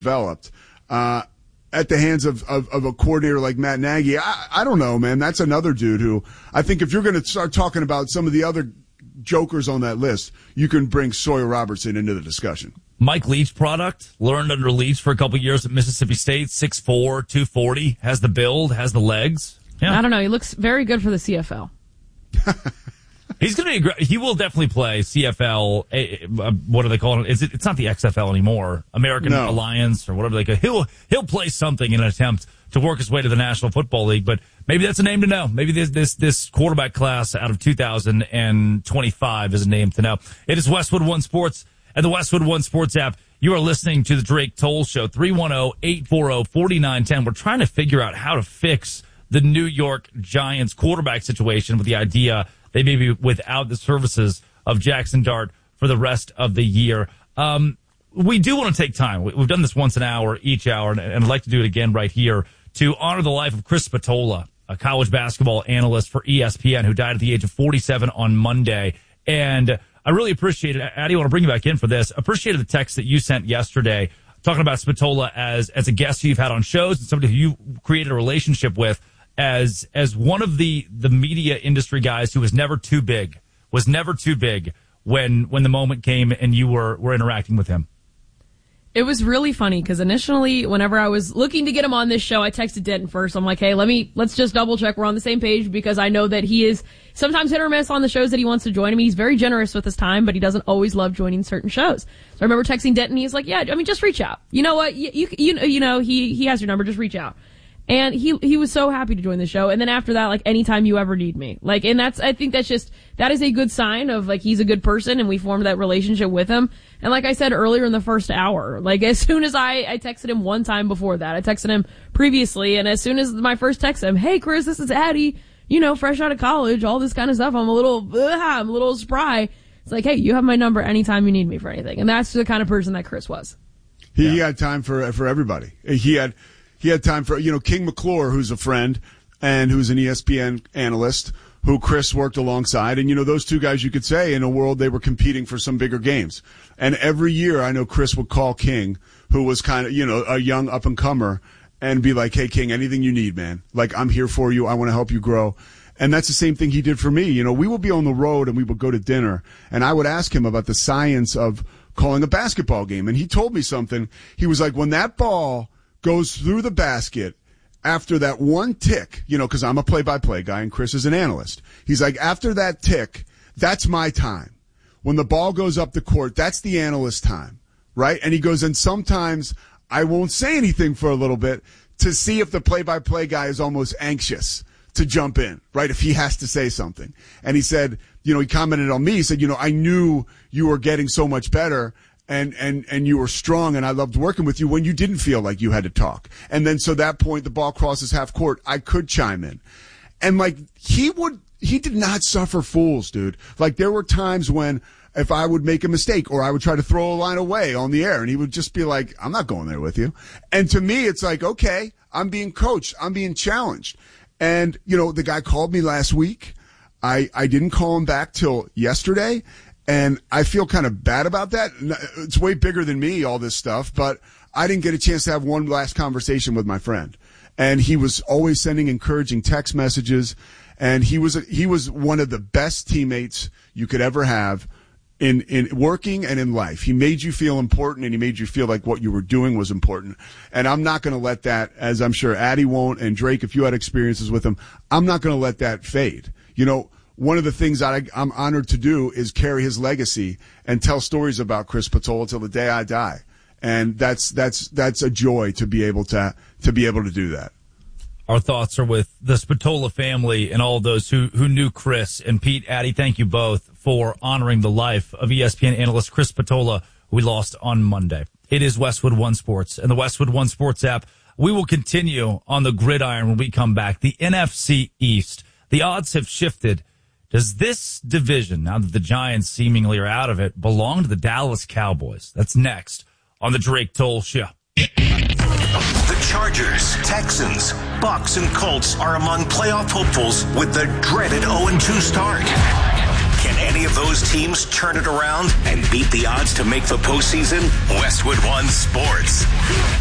developed at the hands of a coordinator like Matt Nagy. I don't know, man. That's another dude who I think if you're going to start talking about some of the other jokers on that list, you can bring Sawyer Robertson into the discussion. Mike Leach product, learned under Leach for a couple years at Mississippi State, 6'4", 240, has the build, has the legs. Yeah. I don't know. He looks very good for the CFL. He's going to be he will definitely play CFL. What do they call it? It's not the XFL anymore. American Alliance or whatever they call it. He'll play something in an attempt to work his way to the National Football League, but maybe that's a name to know. Maybe this quarterback class out of 2025 is a name to know. It is Westwood One Sports and the Westwood One Sports app. You are listening to the Drake Toll Show, 310-840-4910. We're trying to figure out how to fix the New York Giants quarterback situation with the idea they may be without the services of Jackson Dart for the rest of the year. We do want to take time. We've done this once an hour, each hour, and I'd like to do it again right here to honor the life of Chris Spatola, a college basketball analyst for ESPN who died at the age of 47 on Monday. And I really appreciate it. Addy, I want to bring you back in for this. Appreciated the text that you sent yesterday talking about Spatola as a guest you've had on shows and somebody who you created a relationship with as one of the media industry guys who was never too big when the moment came and you were interacting with him. It was really funny because initially, whenever I was looking to get him on this show, I texted Denton first. I'm like, hey, let's just double check we're on the same page because I know that he is sometimes hit or miss on the shows that he wants to join. I mean, he's very generous with his time, but he doesn't always love joining certain shows. So I remember texting Denton. He's like, yeah, I mean, just reach out. You know what? You know, he has your number. Just reach out. And he was so happy to join the show. And then after that, like, anytime you ever need me. Like, and I think that is a good sign of, like, he's a good person and we formed that relationship with him. And like I said earlier in the first hour, like, as soon as I texted him one time before that, I texted him previously, and as soon as my first text him, hey, Chris, this is Addie, fresh out of college, all this kind of stuff. I'm a little spry. It's like, hey, you have my number anytime you need me for anything. And that's the kind of person that Chris was. He had time for everybody. He had time for, King McClure, who's a friend and who's an ESPN analyst who Chris worked alongside. And, those two guys, you could say, in a world they were competing for some bigger games. And every year I know Chris would call King, who was kind of, a young up-and-comer, and be like, hey, King, anything you need, man. Like, I'm here for you. I want to help you grow. And that's the same thing he did for me. We would be on the road and we would go to dinner, and I would ask him about the science of calling a basketball game. And he told me something. He was like, when that ball goes through the basket after that one tick, because I'm a play-by-play guy and Chris is an analyst. He's like, after that tick, that's my time. When the ball goes up the court, that's the analyst time, right? And he goes, and sometimes I won't say anything for a little bit to see if the play-by-play guy is almost anxious to jump in, right? If he has to say something. And he said, he commented on me. He said, I knew you were getting so much better. And you were strong, and I loved working with you when you didn't feel like you had to talk. And then so that point, the ball crosses half court, I could chime in. And like, he did not suffer fools, dude. Like, there were times when if I would make a mistake or I would try to throw a line away on the air, and he would just be like, I'm not going there with you. And to me, it's like, okay, I'm being coached. I'm being challenged. And, the guy called me last week. I didn't call him back till yesterday. And I feel kind of bad about that. It's way bigger than me, all this stuff, but I didn't get a chance to have one last conversation with my friend. And he was always sending encouraging text messages, and he was one of the best teammates you could ever have in working and in life. He made you feel important, and he made you feel like what you were doing was important. And I'm not going to let that, as I'm sure Addie won't, and Drake, if you had experiences with him, I'm not going to let that fade. One of the things that I'm honored to do is carry his legacy and tell stories about Chris Spatola till the day I die. And that's a joy to be able to do that. Our thoughts are with the Spatola family and all those who knew Chris. And Pete, Addie, thank you both for honoring the life of ESPN analyst Chris Spatola, who we lost on Monday. It is Westwood One Sports and the Westwood One Sports app. We will continue on the gridiron when we come back. The NFC East. The odds have shifted. Does this division, now that the Giants seemingly are out of it, belong to the Dallas Cowboys? That's next on the Drake Toll Show. The Chargers, Texans, Bucks, and Colts are among playoff hopefuls with the dreaded 0-2 start. Can any any of those teams turn it around and beat the odds to make the postseason? Westwood One Sports.